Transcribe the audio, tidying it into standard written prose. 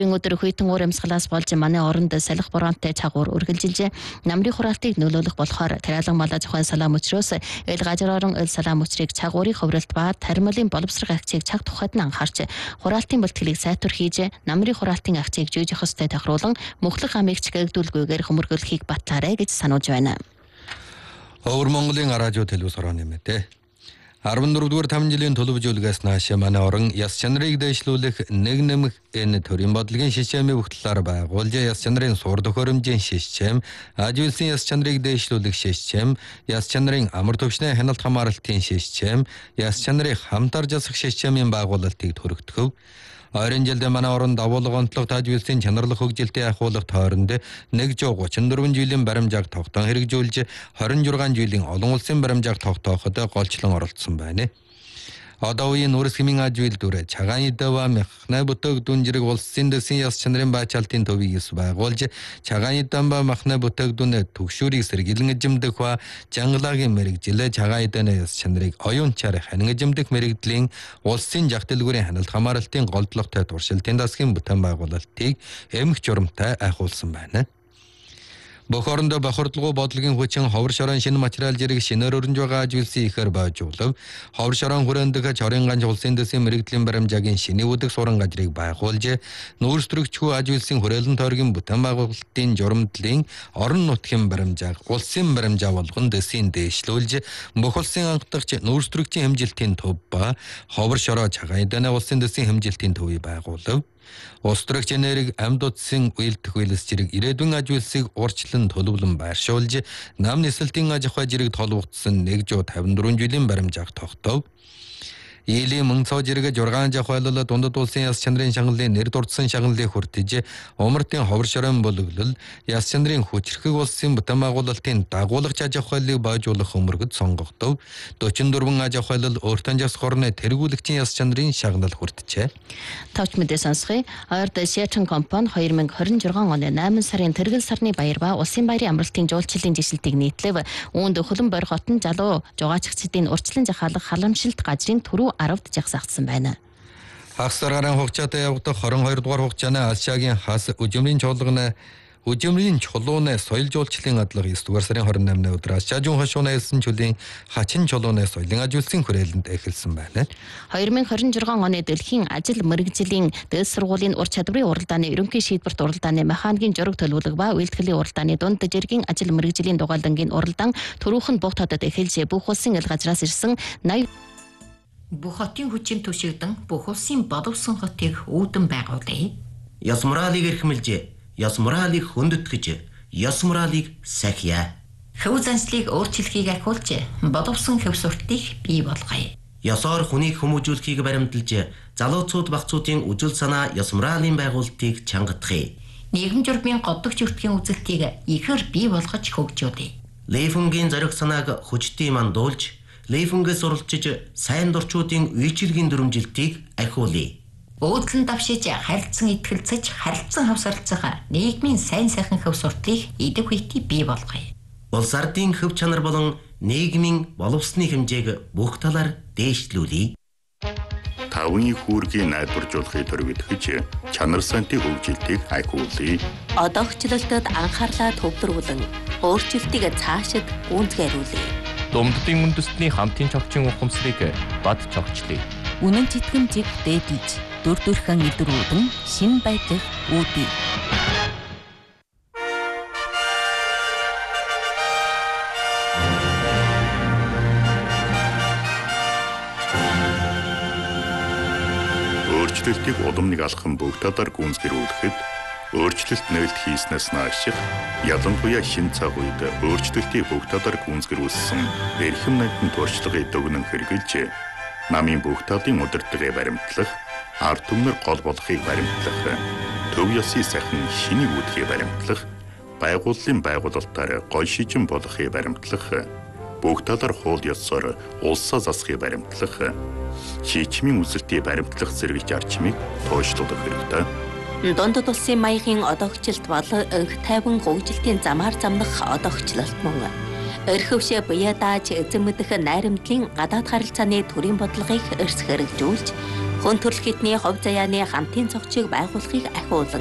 Өдөр хүйтэн уур амьсгалаас болж манай оронд салхи бороонотой чагуур үргэлжилжээ. Намрын хураалтыг нөлөөлөх болохоор тариалан малаа зохион салаам өчрөөс эл гажрааран эл салаам өчрийг чагуурын хөврөлт ба таримлын боловсрох акцийг цаг тухайд нь анхаарч хураалтын бэлтгэлийг сайтар хийж намрын хураалтын акцийг жийжих хөстэй тохируулан мөхлөх амийг чиглэгдүүлгүйгээр хөмөргөлөхийг батлаарай гэж сануулж байна. Өвөр Монголын радио телевиз хорооны мэдээ. 14-р 5 жилийн төлөвлөгөөс нааш манай орон яс чанарыг дэвшлүүлэх нэг нэмэх энэ төрийн бодлогын шишмийн бүгдлээр байгуулж яс чанарын сур төхөөрөмжийн шишм, аж үйлсийн яс чанарыг дэвшлүүлэх шишм, яс чанарын амар төвшний хяналт хамгаалалтын шишм, яс чанарыг хамтар засах шишмийн байгуулалтыг төрөгдөхөв. Ойрын жилдээ манай орон давуулга онцлог аж үйлсийн чанарлах хөгжилтэй ахуулах тойронд 134 жилийн баримжааг тогтоон хэрэгжүүлж 26 жилийн олон улсын баримжааг тогтооход голчлон оролцсон байна. Одоо үеийн үрс хэмийн аж үйл дүр чагааны даваа махна бүтээгдэхүүн зэрэг улсын дэсийн яс чанарын баачаалтын төвийг байгуулж чагааны дамба махна бүтээгдэхүүн төгшүүрийг сэргийлэн эзэмдэх ба жангалагийн мэрэгжил чагааны дэне яс чанарыг оюун чар ханин эзэмдэх мэрэгдлийн улсын жах дэлгүүрийн ханалт хамгаалалтын голдлоготой туршилтын засгийн бүтээн байгуулалтыг эмх журамтай айхуулсан байна. Бохорондо бохордлогоо бодлогийн хүчин ховор шорон шинэ материал зэрэг шинээр өрнж байгаа аж үйлсийн ихээр байжуулав. Ховор шорон хүрээндх чорын ганж улсын дэсийн мэрэгдлийн баримжаагийн шинэ үдэг суран газрыг байгуулж нүүрстрэгчгүй аж үйлсийн хүрээлэн тойргийн бүтээн байгуулалтын журамдлын орон нутгийн баримжааг улсын баримжаа болгон дэсийн дээшлүүлж бүх улсын анхдагч нүүрстрэгчийн хэмжилтийн төв ба ховор шороо чагааны дэне улсын дэсийн хэмжилтийн төвийг байгуулав. Острогч энерги амьд утсын үйлдэх үйлс зэрэг ирээдүйн аж үйлсийг урьдчилан төлөвлөн байршуулж нам нислэлтийн аж ахуй зэрэг толгогдсон 154 жилийн баримжааг тогтов. Илийн мөнцөө зэрэг 6 жахвайлал дундад улсын яс чанарын шагналын нэр дурдсан шагналыг хүртэж умартын ховор шорон бөлөглөл яс чанарын хүчрхэг улсын бүтээн байгуулалтын дагуулагч аж ахуйлыг байжуулах өмөргөд сонгогдов. 44 аж ахуйлал өөртөө жас хорны тэргүүлэгчийн яс чанарын шагнал хүртжээ. Тавч мэдээ сонсгоё. Ойрд Шиачин компани 2026 оны 8 сарын тэргэл сарны баяр ба улсын баярын амралтын жуулчлалын жишилтийг нийтлэв. Үүнд Хөлөн Борь хотон залуу жугаачигчдын урьдчилан жахаалах халамжлалт газрын түрүү 10-д жагсаагдсан байна. Хагсаргарын хугацаатай явагдах 22 дугаар хугацааны Азиагийн хас үжимрийн чулууны соёл жуулчлалын адлага 9 дугаар сарын 28-ны өдөр Азиажун хошууны элсэн чулын хачин чулууны соёлын аж үйлсийн хүрээлэнд эхэлсэн байна. 2026 оны дэлхийн ажил мэргэжлийн дээд сургуулийн ур чадварын уралдааны ерөнхий шийдвэрт уралдааны механикийн жураг төлөвлөг ба үйлдвэрлэлийн уралдааны дунд жиргийн ажил мэргэжлийн дугаалангийн уралдаан Түрүүхэн Буг хотод эхэлж бүх улсын эл газраас ирсэн 80 бүх хотын хүчин түшигдэн бүх улсын боловсон хотыг үүдэн байгуулъя. Ёс моралыг эрхэмлж, ёс моралыг хөндөтгэж, ёс моралыг сахиа. Хөв заншлыг өөрчлөхийг ахиулж, боловсон хөв суртыг бий болгоё. Ёсоор хүнийг хүмүүжүүлэхийг баримталж, залууцууд багцуудын үжил санаа ёс моралын байгуулалтыг чангадахыг. Нийгэм журмын годдог зүртгийн үзэлтийг ихээр бий болгож хөгжүүлье. Лейфунгийн зориг санааг хүчтэй мандуулж Лейфунгээс уралчиж сайн дурчуудын үйлчилгийн дүрмжилтийг ахиулъя. Өөдлөн давшиж харилцан итгэлцэж харилцан хавсарлцах нийгмийн сайн сайхан хөв суртыг идэв хүйти бий болгоё. Улс ардын хөв чанар болон нийгмийн боловсны хэмжээг бүх талаар дээшлүүлье. Тавны хүүргийн найдваржуулахыг төрөвдөж чанар сантын хөгжилтийг ахиулъя. Одоогчлолтод анхаарлаа төвлөрүүлэн өөрчлөлтийг цаашид гүйцэтгүүлье. Думддын үндэстний хамтын цогцын ухамсарыг бад цогчлъя. Үнэн читгэмжийг дээдлж, дүр төрхөн илрүүлэн шин байдлыг үүдье. Өөрчлөлтийг удамныг алхам бүх талаар гүйцэтгүүлэхэд өөрчлөлт нээлт хийснээс нааш ялангуяа шинэ цаг үед өөрчлөлтийг бүх талаар гүйцэтгүүлсэн эрхэм найдын туршлагыг дүгнэн хэрэгжилж намын бүх талын удирдлагыг баримтлах, ард түмнэр гол болохыг баримтлах, төв ёсны сайхан шинийг үүдхийг баримтлах, байгууллын байгуулалтаар гол шижин болохыг баримтлах, бүх талаар хууль ёсоор улсаа засахыг баримтлах, шийдвэрийн үзэлтийг баримтлах зэрэг зарчмыг туушруулах хэрэгтэй. Дундад улсын маягийн одоогчлолт бол өнх тайван хөгжилтийн замаар замнах одоогчлолт мөн. Өрхөвшөө буяа дааж эзэн мэдэх найрамдлын гадаад харилцааны төрийн бодлогыг эрс хэрэгжүүлж, Хүн төрөл хэдний хувь заяаны хамтын цогцыг байгуулахыг ахиулан